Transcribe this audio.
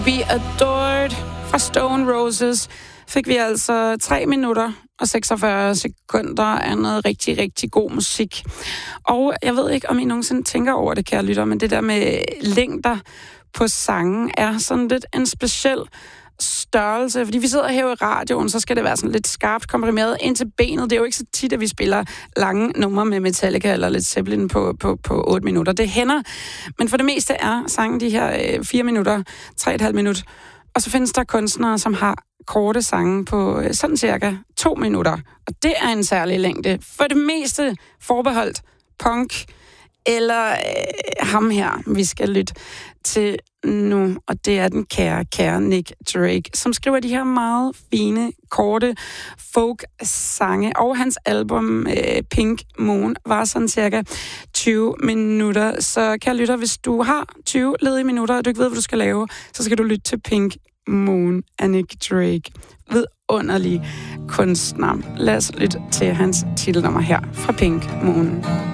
Be Adored fra Stone Roses fik vi altså 3 minutter og 46 sekunder af noget rigtig, rigtig god musik. Og jeg ved ikke, om I nogensinde tænker over det, kære lytter, men det der med længder på sangen er sådan lidt en speciel størrelse, fordi vi sidder her i radioen, så skal det være sådan lidt skarpt komprimeret ind til benet. Det er jo ikke så tit, at vi spiller lange numre med Metallica eller Led Zeppelin på 8 minutter. Det hænder, men for det meste er sangen de her 4 minutter, 3,5 minut. Og så findes der kunstnere, som har korte sange på sådan cirka 2 minutter. Og det er en særlig længde. For det meste forbeholdt punk eller ham her, vi skal lytte til nu, og det er den kære Nick Drake, som skriver de her meget fine, korte folk-sange, og hans album Pink Moon var sådan cirka 20 minutter. Så kære lytter, hvis du har 20 ledige minutter, og du ikke ved, hvad du skal lave, så skal du lytte til Pink Moon af Nick Drake. Vidunderlig kunstner. Lad os lytte til hans titelnummer her fra Pink Moon.